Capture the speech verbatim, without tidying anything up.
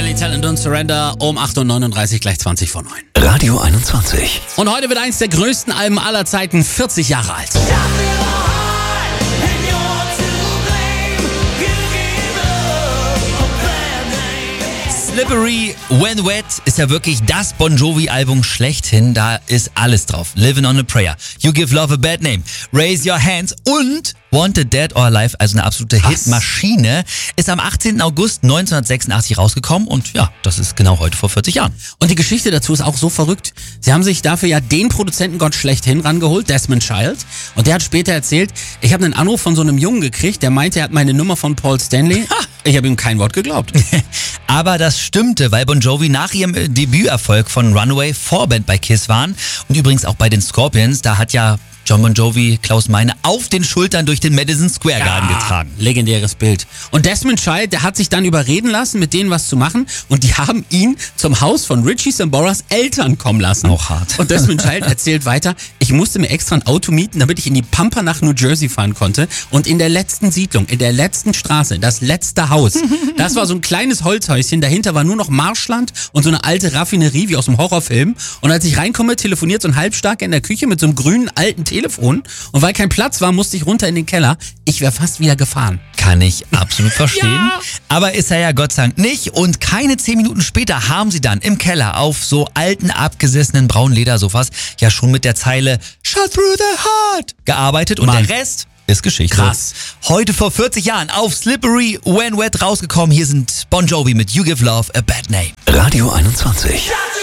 Smiley Tell and Don't Surrender um acht Uhr neununddreißig, gleich zwanzig vor neun. Radio einundzwanzig. Und heute wird eins der größten Alben aller Zeiten vierzig Jahre alt. Slippery When Wet ist ja wirklich das Bon Jovi-Album schlechthin. Da ist alles drauf. Living on a Prayer, You Give Love a Bad Name, Raise Your Hands und Wanted Dead or Alive, also eine absolute Was? Hitmaschine, ist am achtzehnten August neunzehnhundertsechsundachtzig rausgekommen und ja, das ist genau heute vor vierzig Jahren. Und die Geschichte dazu ist auch so verrückt. Sie haben sich dafür ja den Produzentengott schlechthin rangeholt, Desmond Child. Und der hat später erzählt, ich habe einen Anruf von so einem Jungen gekriegt, der meinte, er hat meine Nummer von Paul Stanley. Ha. Ich habe ihm kein Wort geglaubt. Aber das stimmte, weil Bon Jovi nach ihrem äh, Debüterfolg von Runaway Vorband bei Kiss waren und übrigens auch bei den Scorpions. Da hat ja John Bon Jovi Klaus Meine auf den Schultern durch den Madison Square Garden getragen. Legendäres Bild. Und Desmond Child, der hat sich dann überreden lassen, mit denen was zu machen. Und die haben ihn zum Haus von Richie Samboras Eltern kommen lassen. Auch hart. Und Desmond Child erzählt weiter, ich musste mir extra ein Auto mieten, damit ich in die Pampa nach New Jersey fahren konnte. Und in der letzten Siedlung, in der letzten Straße, das letzte Haus, das war so ein kleines Holzhäuschen. Dahinter war nur noch Marschland und so eine alte Raffinerie wie aus einem Horrorfilm. Und als ich reinkomme, telefoniert so ein Halbstarker in der Küche mit so einem grünen alten Telefon. Und weil kein Platz war, musste ich runter in den Keller. Ich wäre fast wieder gefahren. Kann ich absolut verstehen. Ja. Aber ist er ja Gott sei Dank nicht. Und keine zehn Minuten später haben sie dann im Keller auf so alten, abgesessenen braunen Ledersofas ja schon mit der Zeile Shut through the heart gearbeitet. Und Mann. der Rest ist Geschichte. Krass. Heute vor vierzig Jahren auf Slippery When Wet rausgekommen. Hier sind Bon Jovi mit You Give Love a Bad Name. Radio einundzwanzig.